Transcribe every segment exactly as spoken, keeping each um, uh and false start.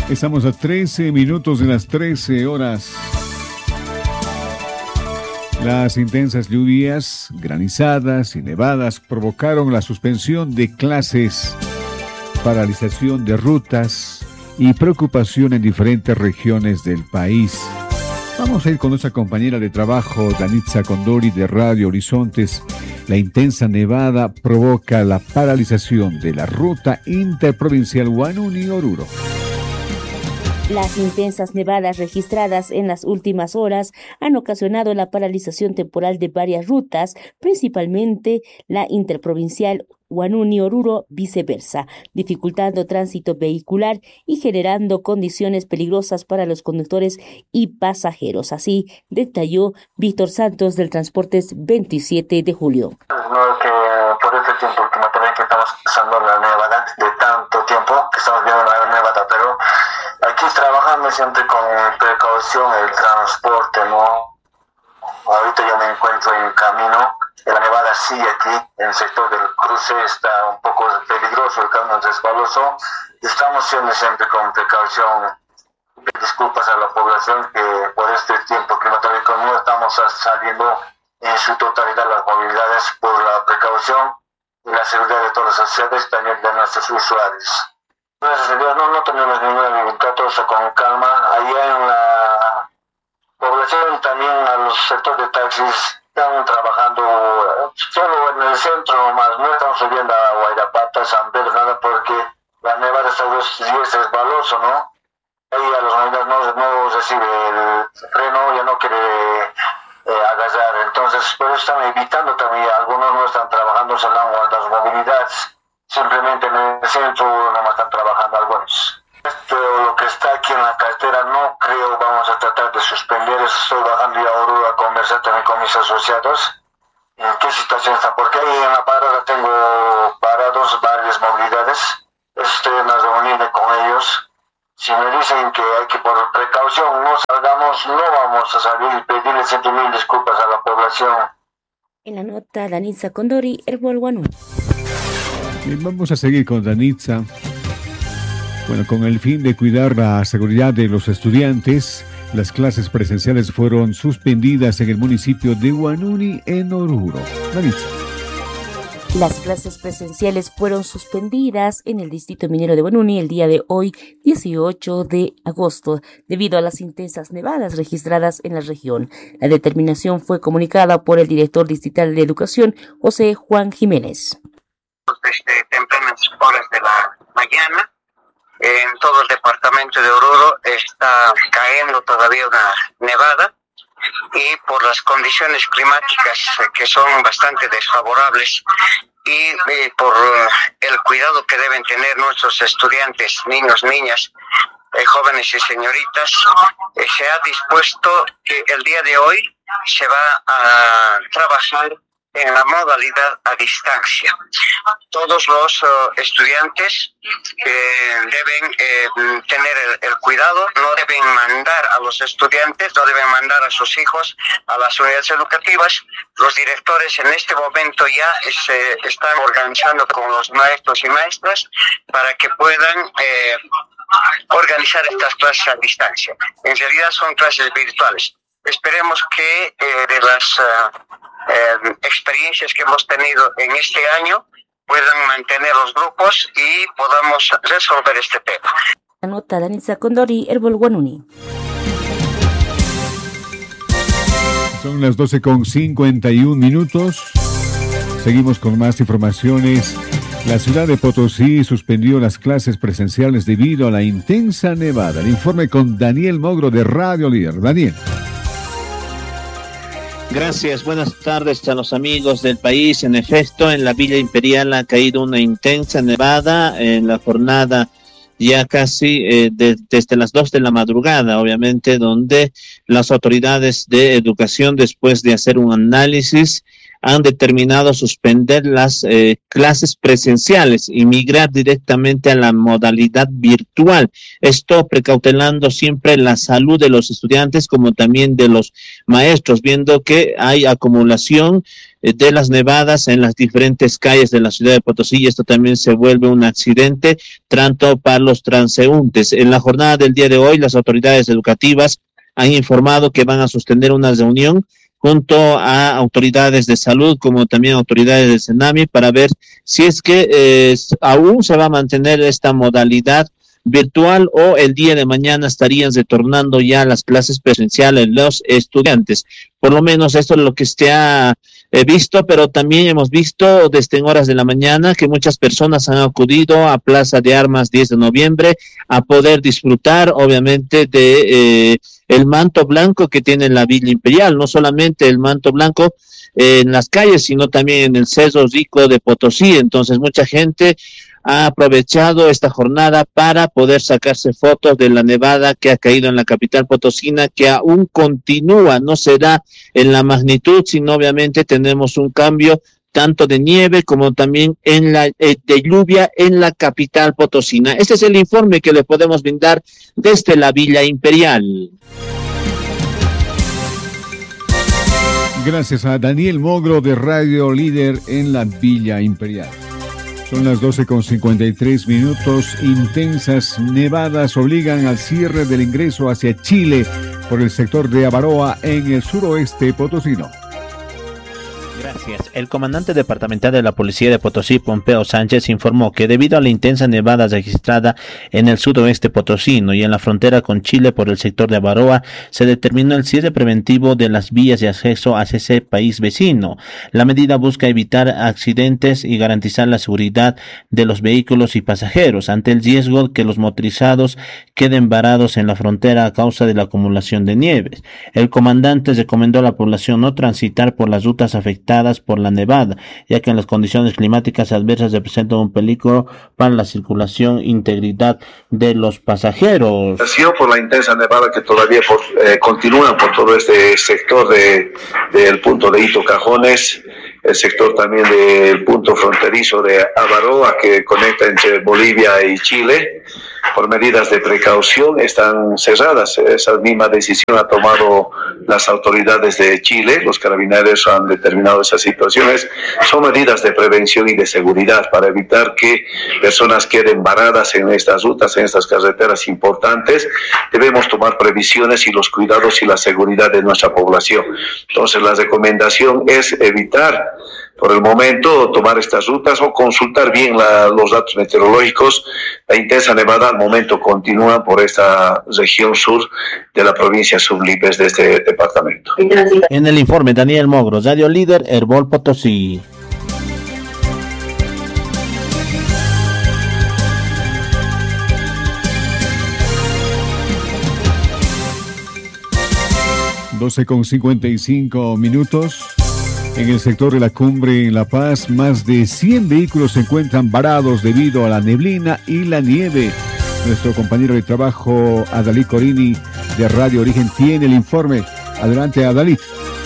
Estamos a trece minutos de las trece horas. Las intensas lluvias, granizadas y nevadas provocaron la suspensión de clases, paralización de rutas y preocupación en diferentes regiones del país. Vamos a ir con nuestra compañera de trabajo, Danitza Condori, de Radio Horizontes. La intensa nevada provoca la paralización de la ruta interprovincial Huanuni-Oruro. Las intensas nevadas registradas en las últimas horas han ocasionado la paralización temporal de varias rutas, principalmente la interprovincial Huanuni-Oruro, viceversa, dificultando tránsito vehicular y generando condiciones peligrosas para los conductores y pasajeros. Así detalló Víctor Santos del Transportes veintisiete de julio. No, que por este tiempo que me parece que estamos pasando la nevada, de tanto tiempo que estamos viendo la nevada, pero aquí trabajando siempre con precaución el transporte, ¿no? Ahorita yo me encuentro en camino. La nevada sigue aquí, en el sector del cruce está un poco peligroso, el camino es resbaloso. Estamos siendo siempre con precaución. Disculpas a la población que por este tiempo climatológico no estamos saliendo en su totalidad las movilidades por la precaución y la seguridad de todas las sociedades y también de nuestros usuarios. Gracias a Dios, no, no tenemos ninguna dificultad, todo está con calma. Allá en la población también a los sectores de taxis están trabajando solo en el centro nomás, no estamos subiendo a Guayrapata, San Pedro, nada, porque la nevada está es resbaloso, ¿no? Ahí a los marinos no, no recibe el freno, ya no quiere eh, agarrar, entonces por eso están evitando también, algunos no están trabajando solo en las movilidades, simplemente en el centro nomás están trabajando algunos. Esto, lo que está aquí en la carretera, no creo vamos a tratar de suspender. Estoy bajando ya a Oruro a conversar también con mis asociados. ¿En qué situación está? Porque ahí en la parada tengo parados varias movilidades. Estoy en la reunión con ellos. Si me dicen que hay que por precaución no salgamos, no vamos a salir y pedirle ciento mil disculpas a la población. En la nota, Danitza Condori, Herbol Huanuni. Bien, vamos a seguir con Danitza. Bueno, con el fin de cuidar la seguridad de los estudiantes, las clases presenciales fueron suspendidas en el municipio de Huanuni, en Oruro. Danitza. Las clases presenciales fueron suspendidas en el distrito minero de Huanuni el día de hoy, dieciocho de agosto, debido a las intensas nevadas registradas en la región. La determinación fue comunicada por el director distrital de Educación, José Juan Jiménez. Desde tempranas horas de la mañana, en todo el departamento de Oruro está cayendo todavía una nevada y por las condiciones climáticas que son bastante desfavorables y, y por el cuidado que deben tener nuestros estudiantes, niños, niñas, eh, jóvenes y señoritas, eh, se ha dispuesto que el día de hoy se va a trabajar en la modalidad a distancia. Todos los uh, estudiantes eh, deben eh, tener el, el cuidado, no deben mandar a los estudiantes, no deben mandar a sus hijos a las unidades educativas. Los directores en este momento ya se están organizando con los maestros y maestras para que puedan eh, organizar estas clases a distancia. En realidad son clases virtuales. Esperemos que eh, de las uh, eh, experiencias que hemos tenido en este año puedan mantener los grupos y podamos resolver este tema. Anota Danitza Condori, Herbol Huanuni. Son las doce con cincuenta y un minutos. Seguimos con más informaciones. La ciudad de Potosí suspendió las clases presenciales debido a la intensa nevada. El informe con Daniel Mogro de Radio Líder. Daniel. Gracias, buenas tardes a los amigos del país. En efecto, en la Villa Imperial ha caído una intensa nevada en la jornada ya casi eh, de, desde las dos de la madrugada, obviamente, donde las autoridades de educación, después de hacer un análisis, han determinado suspender las eh, clases presenciales y migrar directamente a la modalidad virtual. Esto precautelando siempre la salud de los estudiantes como también de los maestros, viendo que hay acumulación eh, de las nevadas en las diferentes calles de la ciudad de Potosí, y esto también se vuelve un accidente tanto para los transeúntes. En la jornada del día de hoy, las autoridades educativas han informado que van a sostener una reunión junto a autoridades de salud como también autoridades del CENAMI para ver si es que eh, aún se va a mantener esta modalidad virtual o el día de mañana estarían retornando ya las clases presenciales los estudiantes. Por lo menos esto es lo que se ha eh, visto, pero también hemos visto desde en horas de la mañana que muchas personas han acudido a Plaza de Armas diez de noviembre a poder disfrutar obviamente de eh, el manto blanco que tiene la Villa Imperial, no solamente el manto blanco eh, en las calles, sino también en el Cerro Rico de Potosí. Entonces mucha gente ha aprovechado esta jornada para poder sacarse fotos de la nevada que ha caído en la capital potosina, que aún continúa, no se da en la magnitud, sino obviamente tenemos un cambio tanto de nieve como también en la eh, de lluvia en la capital potosina. Este es el informe que le podemos brindar desde la Villa Imperial. Gracias a Daniel Mogro de Radio Líder en la Villa Imperial. Son las doce con cincuenta y tres minutos. Intensas nevadas obligan al cierre del ingreso hacia Chile por el sector de Avaroa en el suroeste potosino. Gracias. El comandante departamental de la Policía de Potosí, Pompeo Sánchez, informó que debido a la intensa nevada registrada en el sudoeste potosino y en la frontera con Chile por el sector de Avaroa, se determinó el cierre preventivo de las vías de acceso hacia ese país vecino. La medida busca evitar accidentes y garantizar la seguridad de los vehículos y pasajeros ante el riesgo que los motorizados queden varados en la frontera a causa de la acumulación de nieves. El comandante recomendó a la población no transitar por las rutas afectadas por la nevada, ya que en las condiciones climáticas adversas representan un peligro para la circulación e integridad de los pasajeros. Por la intensa nevada que todavía por, eh, continúa por todo este sector de, del punto de Hito Cajones, el sector también del punto fronterizo de Avaroa que conecta entre Bolivia y Chile, por medidas de precaución están cerradas. Esa misma decisión ha tomado las autoridades de Chile, los carabineros han determinado esas situaciones. Son medidas de prevención y de seguridad para evitar que personas queden varadas en estas rutas, en estas carreteras importantes. Debemos tomar previsiones y los cuidados y la seguridad de nuestra población. Entonces la recomendación es evitar por el momento tomar estas rutas o consultar bien la, los datos meteorológicos. La intensa nevada al momento continúa por esta región sur de la provincia Sublipes de este departamento. En el informe, Daniel Mogro, Radio Líder, Herbol Potosí. doce con cincuenta y cinco minutos. En el sector de la cumbre en La Paz, más de cien vehículos se encuentran varados debido a la neblina y la nieve. Nuestro compañero de trabajo, Adalí Corini, de Radio Origen, tiene el informe. Adelante, Adalí.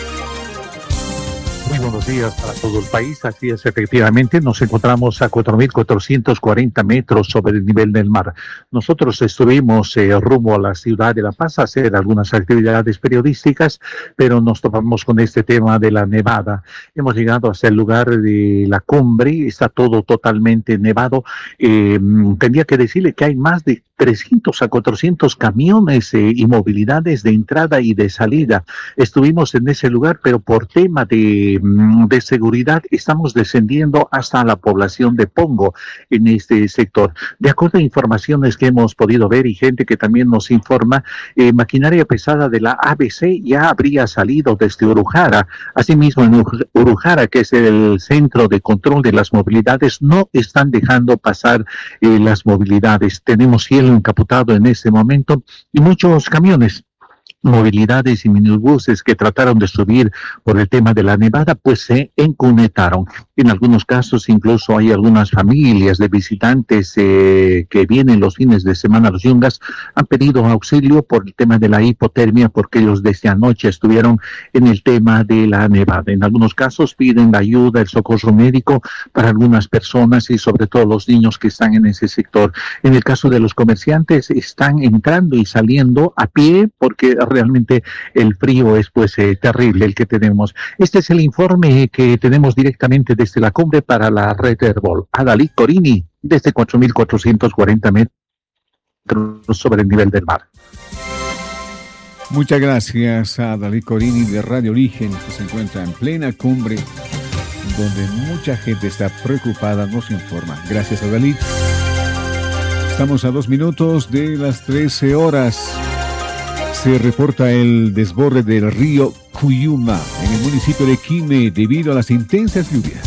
Muy buenos días para todo el país. Así es, efectivamente, nos encontramos a cuatro mil cuatrocientos cuarenta metros sobre el nivel del mar. Nosotros estuvimos eh, rumbo a la ciudad de La Paz a hacer algunas actividades periodísticas, pero nos topamos con este tema de la nevada. Hemos llegado hasta el lugar de la cumbre, está todo totalmente nevado. Eh, tendría que decirle que hay más de trescientos a cuatrocientos camiones eh, y movilidades de entrada y de salida. Estuvimos en ese lugar, pero por tema de, de seguridad estamos descendiendo hasta la población de Pongo en este sector. De acuerdo a informaciones que hemos podido ver y gente que también nos informa, eh, maquinaria pesada de la A B C ya habría salido desde Urujara. Asimismo, en Urujara, que es el centro de control de las movilidades, no están dejando pasar eh, las movilidades. Tenemos cielo encapotado en este momento y muchos camiones, movilidades y minibuses que trataron de subir por el tema de la nevada, pues se encunetaron. En algunos casos incluso hay algunas familias de visitantes eh, que vienen los fines de semana a los Yungas, han pedido auxilio por el tema de la hipotermia porque ellos desde anoche estuvieron en el tema de la nevada. En algunos casos piden la ayuda, el socorro médico para algunas personas y sobre todo los niños que están en ese sector. En el caso de los comerciantes están entrando y saliendo a pie porque realmente el frío es pues eh, terrible el que tenemos. Este es el informe que tenemos directamente desde la cumbre para la red Herbol. Adalí Corini, desde cuatro mil cuatrocientos cuarenta metros sobre el nivel del mar. Muchas gracias a Adalí Corini de Radio Origen, que se encuentra en plena cumbre, donde mucha gente está preocupada, nos informa. Gracias, Adalí. Estamos a dos minutos de las trece horas. Se reporta el desborde del río Cuyuma en el municipio de Quime debido a las intensas lluvias.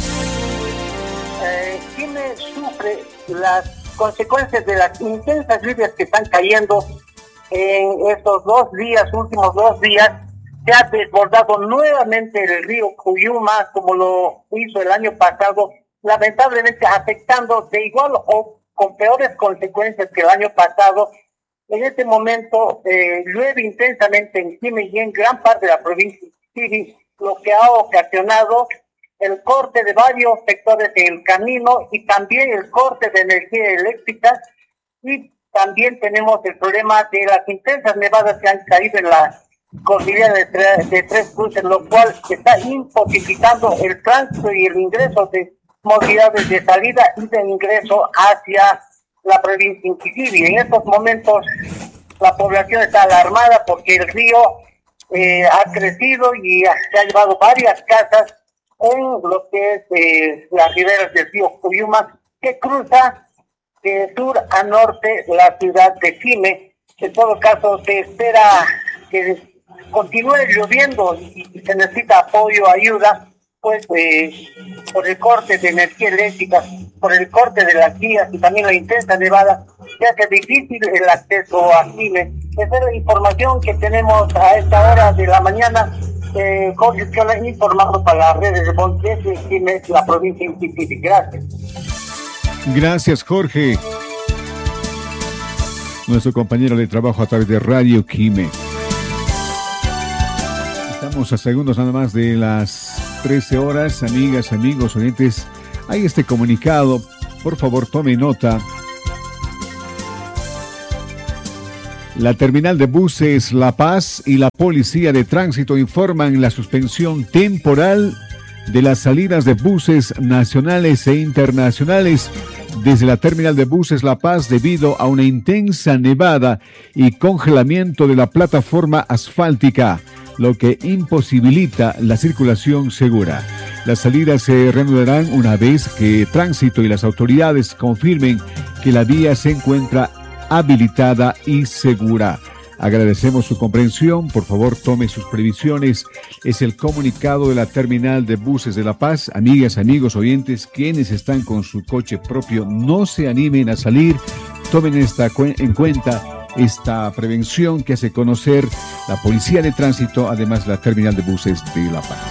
Eh, Quime sufre las consecuencias de las intensas lluvias que están cayendo en estos dos días, últimos dos días. Se ha desbordado nuevamente el río Cuyuma, como lo hizo el año pasado, lamentablemente afectando de igual o con peores consecuencias que el año pasado. En este momento eh, llueve intensamente en Quime y en gran parte de la provincia de Chiri, lo que ha ocasionado el corte de varios sectores en el camino y también el corte de energía eléctrica, y también tenemos el problema de las intensas nevadas que han caído en la cordillera de, tre- de Tres Cruces, lo cual está imposibilitando el tránsito y el ingreso de movilidades de salida y de ingreso hacia la provincia de Inquisibi. En estos momentos la población está alarmada porque el río eh, ha crecido y ha, se ha llevado varias casas en lo que es eh, las riberas del río Cuyuma, que cruza de sur a norte la ciudad de Quime. En todo caso, se espera que continúe lloviendo y, y se necesita apoyo, ayuda, pues eh, por el corte de energía eléctrica, por el corte de las vías y también la intensa nevada, que hace difícil el acceso a Quime. Esa es la información que tenemos a esta hora de la mañana. Eh, Jorge Chola informando para las redes de Montes de Quime, la provincia de Inquisibi. Gracias. Gracias, Jorge. Nuestro compañero de trabajo a través de Radio Quime. Estamos a segundos nada más de las trece horas, amigas, amigos, oyentes. Hay este comunicado, por favor tome nota. La terminal de buses La Paz y la Policía de Tránsito informan la suspensión temporal de las salidas de buses nacionales e internacionales desde la terminal de buses La Paz debido a una intensa nevada y congelamiento de la plataforma asfáltica, lo que imposibilita la circulación segura. Las salidas se reanudarán una vez que Tránsito y las autoridades confirmen que la vía se encuentra habilitada y segura. Agradecemos su comprensión, por favor tome sus previsiones. Es el comunicado de la terminal de buses de La Paz. Amigas, amigos, oyentes, quienes están con su coche propio, no se animen a salir, tomen esta cu- en cuenta esta prevención que hace conocer la Policía de Tránsito, además la terminal de buses de La Paz.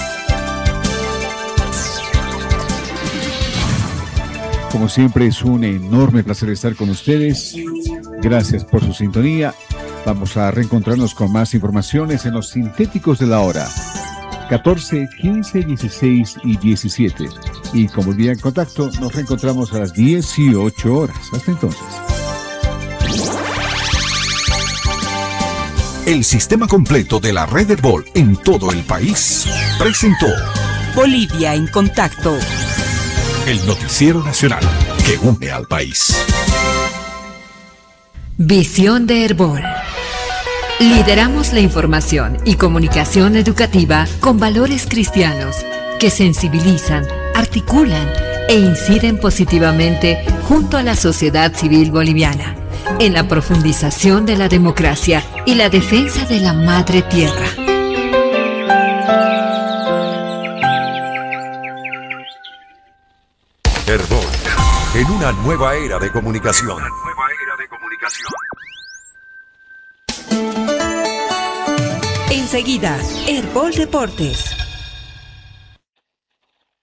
Como siempre, es un enorme placer estar con ustedes. Gracias por su sintonía. Vamos a reencontrarnos con más informaciones en los sintéticos de la hora. catorce, quince, dieciséis y diecisiete. Y como el día en contacto, nos reencontramos a las dieciocho horas. Hasta entonces. El sistema completo de la red Herbol en todo el país presentó Bolivia en Contacto, el noticiero nacional que une al país. Visión de Herbol. Lideramos la información y comunicación educativa con valores cristianos que sensibilizan, articulan e inciden positivamente junto a la sociedad civil boliviana en la profundización de la democracia y la defensa de la madre tierra. Herbol, en una nueva era de comunicación. Enseguida, Herbol Deportes.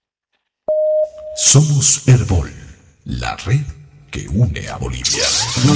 Somos Herbol, la red que une a Bolivia.